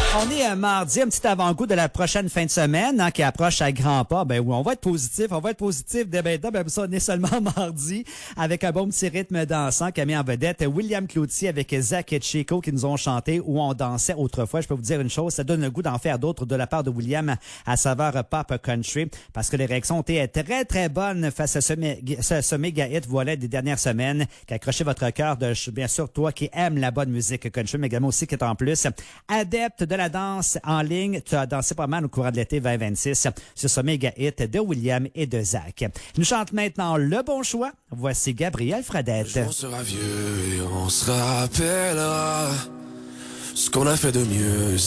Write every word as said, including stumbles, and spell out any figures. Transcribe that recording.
On est euh, mardi, un petit avant-goût de la prochaine fin de semaine hein, qui approche à grands pas. Ben oui, on va être positif, on va être positif dès maintenant. Ben ça, on est seulement mardi avec un bon petit rythme dansant qui a mis en vedette William Cloutier avec Zach et Chico qui nous ont chanté où on dansait autrefois. Je peux vous dire une chose, ça donne le goût d'en faire d'autres de la part de William à saveur pop country parce que les réactions ont été très très bonnes face à ce, ce, ce méga hit voilà des dernières semaines qui a accroché votre cœur de bien sûr toi qui aimes la bonne musique country mais également aussi qui est en plus adepte de la danse en ligne. Tu as dansé pas mal au courant de l'été vingt vingt-six sur ce méga hit de William et de Zach. Nous chante maintenant le bon choix. Voici Gabriel Fradette. On sera vieux et on se rappellera ce qu'on a fait de mieux.